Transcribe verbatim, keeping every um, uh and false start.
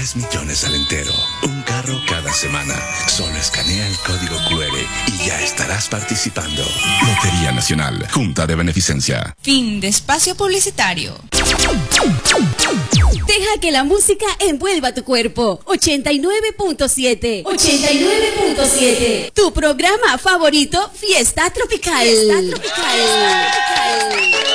Tres millones al entero. Un carro cada semana. Solo escanea el código Q R y ya estarás participando. Lotería Nacional. Junta de Beneficencia. Fin de espacio publicitario. Deja que la música envuelva tu cuerpo. ochenta y nueve punto siete. ochenta y nueve punto siete. Tu programa favorito, Fiesta Tropical. Fiesta Tropical.